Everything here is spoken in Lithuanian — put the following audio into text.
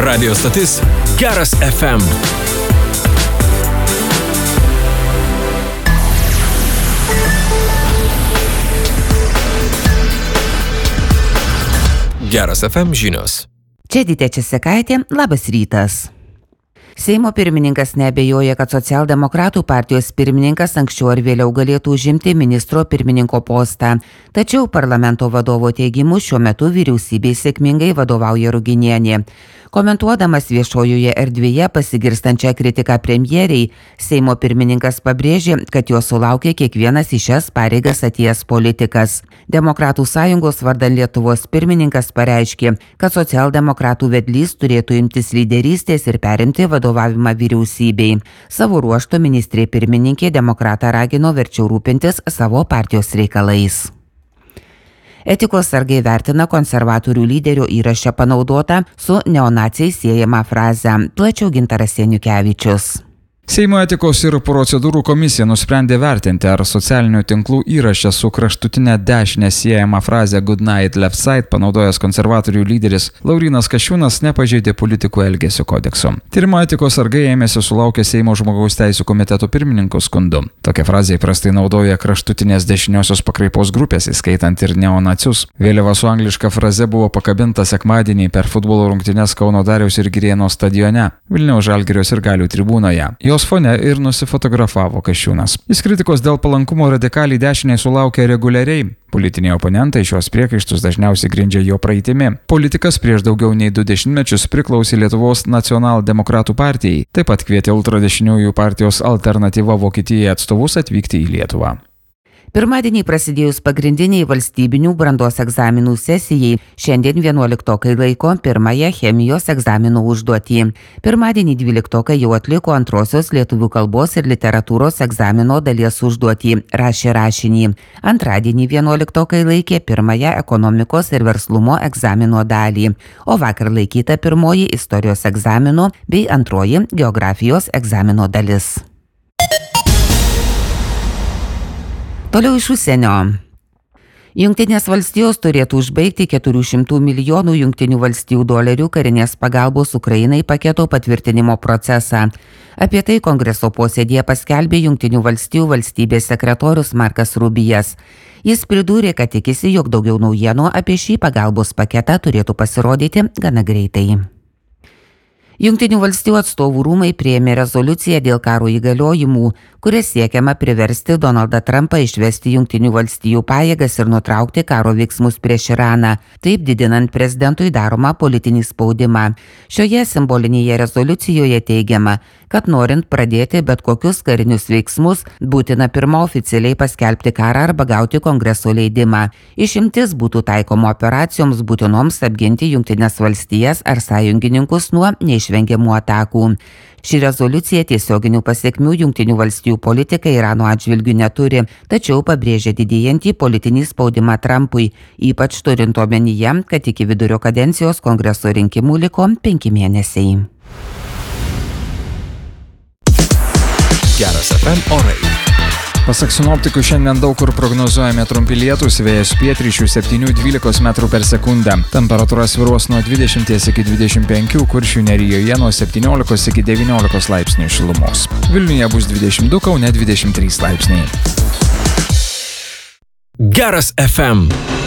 Radio stotis Geras FM. Geras FM žinios. Čia Dytė Česekaitė, labas rytas. Seimo pirmininkas neabejoja, kad socialdemokratų partijos pirmininkas anksčiau ar vėliau galėtų užimti ministro pirmininko postą. Tačiau parlamento vadovo teigimu šiuo metu vyriausybei sėkmingai vadovauja Ruginienė. Komentuodamas viešojoje erdvėje pasigirstančią kritiką premjeriai, Seimo pirmininkas pabrėžė, kad jo sulaukė kiekvienas į šias pareigas atėjęs politikas. Demokratų sąjungos vardan Lietuvos pirmininkas pareiškė, kad socialdemokratų vedlys turėtų imtis lyderystės ir perimti vadovavimą vyriausybei. Savo ruožtu ministrė pirmininkė demokratą ragino verčiau rūpintis savo partijos reikalais. Etikos sargai vertina konservatorių lyderio įraše panaudotą su neonaciais siejamą frazę. Plačiau Gintaras Janukevičius. Seimo etikos ir procedūrų komisija nusprendė vertinti, ar socialinių tinklų įraše su kraštutinė dešinė siejama frazė Good night left side panaudojęs konservatorių lyderis Laurynas Kasčiūnas nepažeidė politikų elgesio kodekso. Tyrimo etikos sargai ėmėsi sulaukė Seimo žmogaus teisių komiteto pirmininko skundu. Tokia frazė įprastai naudoja kraštutinės dešiniosios pakraipos grupės, įskaitant ir neonacius. Vėliava su angliška fraze buvo pakabinta sekmadienį per futbolo rungtynes Kauno Dariaus ir Girėno stadione, Vilniaus Žalgirio sirgalių tribūnoje. Jos fone ir nusifotografavo Kasčiūnas. Jis kritikos dėl palankumo radikaliai dešiniai sulaukia reguliariai. Politiniai oponentai šios priekaištus dažniausiai grindžia jo praeitimi. Politikas prieš daugiau nei 2 dešimtmečius priklausė Lietuvos nacionaldemokratų partijai. Taip pat kvietė ultradešiniųjų partijos Alternatyva Vokietijai atstovus atvykti į Lietuvą. Pirmadienį prasidėjus pagrindiniai valstybinių brandos egzaminų sesijai, šiandien 11-okai laiko pirmąją chemijos egzaminų užduotį. Pirmadienį 12-okai jau atliko antrosios lietuvių kalbos ir literatūros egzamino dalies užduotį, rašė rašinį. Antradienį 11-okai laikė pirmąją ekonomikos ir verslumo egzamino dalį, o vakar laikyta pirmoji istorijos egzamino bei antroji geografijos egzamino dalis. Toliau iš užsienio. Jungtinės valstijos turėtų užbaigti 400 milijonų Jungtinių valstijų dolerių karinės pagalbos Ukrainai paketo patvirtinimo procesą. Apie tai Kongreso posėdėje paskelbė Jungtinių valstijų valstybės sekretorius Markas Rubijas. Jis pridūrė, kad tikisi, jog daugiau naujienų apie šį pagalbos paketą turėtų pasirodyti gana greitai. Jungtinių valstijų atstovų rūmai priėmė rezoliuciją dėl karo įgaliojimų, kuria siekiama priversti Donaldą Trumpą išvesti Jungtinių valstijų pajėgas ir nutraukti karo veiksmus prieš Iraną, taip didinant prezidentui daromą politinį spaudimą. Šioje simbolinėje rezoliucijoje teigiama, kad norint pradėti bet kokius karinius veiksmus, būtina pirma oficialiai paskelbti karą arba gauti Kongreso leidimą. Išimtis būtų taikoma operacijoms būtinoms apginti Jungtinės valstijas ar sąjungininkus nuo neišvengiamų atakų. Ši rezoliucija tiesioginių pasiekmių Jungtinių valstijų politikai Irano atžvilgių neturi, tačiau pabrėžia didėjantį politinį spaudimą Trumpui, ypač turint omenyje, kad iki vidurio kadencijos Kongreso rinkimų liko 5 mėnesiai. Geras FM orai. Pasak sinoptikų šiandien daug kur prognozuojami trumpi lietūs, vėjas pietryčių 7–12 metrų per sekundę. Temperatūra svyruos nuo 20 iki 25, Kuršių nerijoje nuo 17 iki 19 laipsnių šilumos. Vilniuje bus 22, Kaune 23 laipsniai. Geras FM.